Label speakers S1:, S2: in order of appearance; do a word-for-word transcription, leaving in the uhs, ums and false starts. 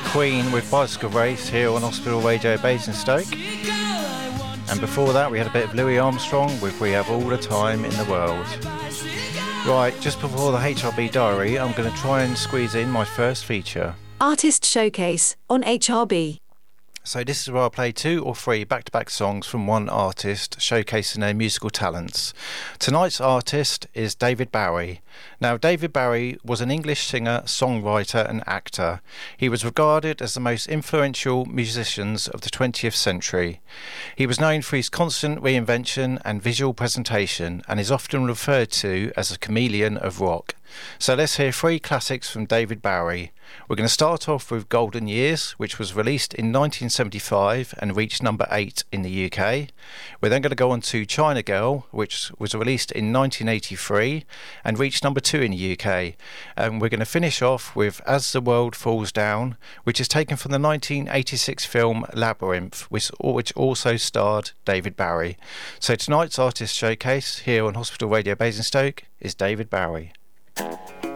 S1: Queen with Bicycle Race here on Hospital Radio Basingstoke. And before that we had a bit of Louis Armstrong with We Have All the Time in the World. Right, just before the H R B Diary, I'm going to try and squeeze in my first feature.
S2: Artist Showcase on H R B.
S1: So this is where I play two or three back-to-back songs from one artist, showcasing their musical talents. Tonight's artist is David Bowie. Now, David Bowie was an English singer, songwriter and actor. He was regarded as the most influential musicians of the twentieth century. He was known for his constant reinvention and visual presentation, and is often referred to as a chameleon of rock. So let's hear three classics from David Bowie. We're going to start off with Golden Years, which was released in nineteen seventy-five and reached number eight in the U K. We're then going to go on to China Girl, which was released in nineteen eighty-three and reached number two in the U K. And we're going to finish off with As the World Falls Down, which is taken from the nineteen eighty-six film Labyrinth, which, which also starred David Bowie. So tonight's artist showcase here on Hospital Radio Basingstoke is David Bowie.